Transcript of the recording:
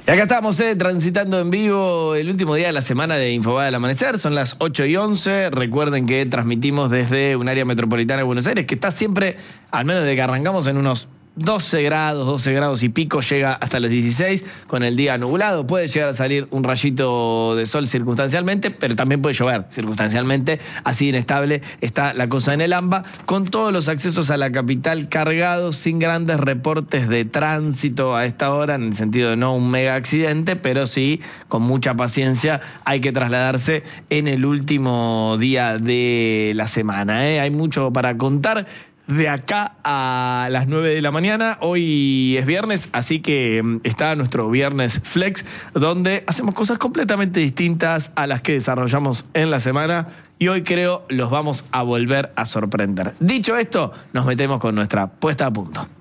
Y acá estamos, transitando en vivo el último día de la semana de Infobae del Amanecer. Son las 8:11. Recuerden que transmitimos desde un área metropolitana de Buenos Aires que está siempre, al menos desde que arrancamos, en unos 12 grados y pico, llega hasta los 16, con el día nublado. Puede llegar a salir un rayito de sol circunstancialmente, pero también puede llover circunstancialmente. Así inestable está la cosa en el AMBA, con todos los accesos a la capital cargados, sin grandes reportes de tránsito a esta hora, en el sentido de no un mega accidente, pero sí, con mucha paciencia, hay que trasladarse en el último día de la semana. Hay mucho para contar de acá a las 9 de la mañana. Hoy es viernes, así que está nuestro Viernes Flex, donde hacemos cosas completamente distintas a las que desarrollamos en la semana, y hoy creo los vamos a volver a sorprender. Dicho esto, nos metemos con nuestra puesta a punto.